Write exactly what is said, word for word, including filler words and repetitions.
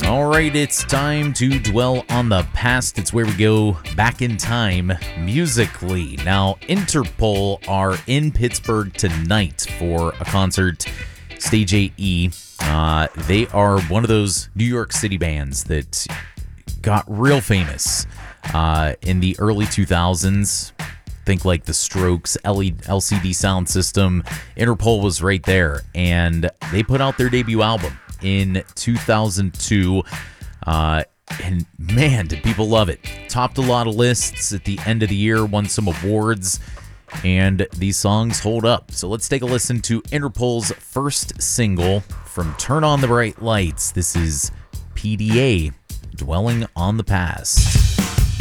All right, it's time to dwell on the past. It's where we go back in time musically. Now, Interpol are in Pittsburgh tonight for a concert, Stage eight E. Uh, they are one of those New York City bands that got real famous uh, in the early two thousands. Think like the Strokes, L C D Sound System. Interpol was right there, and they put out their debut album in two thousand two, uh, and man, did people love it. Topped a lot of lists at the end of the year, won some awards, and these songs hold up. So let's take a listen to Interpol's first single from Turn on the Bright Lights. This is P D A, Dwelling on the Past.